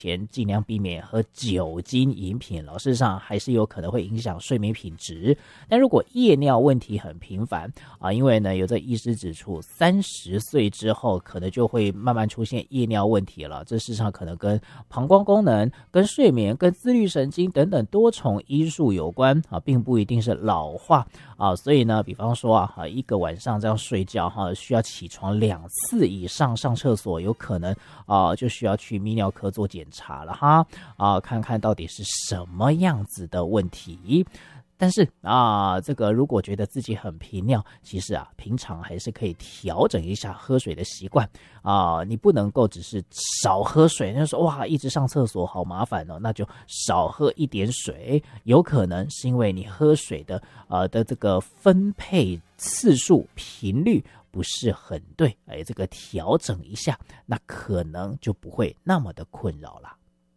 前尽量避免喝酒精饮品，事实上还是有可能会影响睡眠品质。但如果夜尿问题很频繁因为呢有这医师指出，30岁之后可能就会慢慢出现夜尿问题了。这事实上可能跟膀胱功能、跟睡眠、跟自律神经等等多重因素有关并不一定是老化所以呢，比方说一个晚上这样睡觉需要起床2次以上上厕所，有可能就需要去泌尿科做检查了看看到底是什么样子的问题。但是这个如果觉得自己很频尿，其实平常还是可以调整一下喝水的习惯你不能够只是少喝水，那说哇一直上厕所好麻烦那就少喝一点水。有可能是因为你喝水的这个分配次数频率不是很对，这个调整一下，那可能就不会那么的困扰了。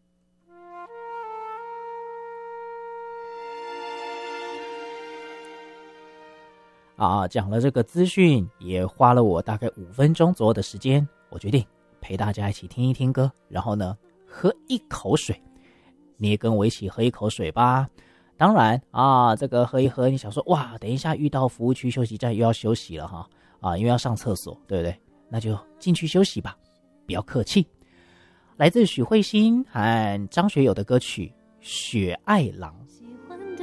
讲了这个资讯，也花了我大概5分钟左右的时间，我决定陪大家一起听一听歌，然后呢喝一口水。你也跟我一起喝一口水吧。当然这个喝一喝，你想说哇等一下遇到服务区休息站又要休息了因为要上厕所，对不对？那就进去休息吧，不要客气。来自许慧欣和张学友的歌曲《雪爱郎》。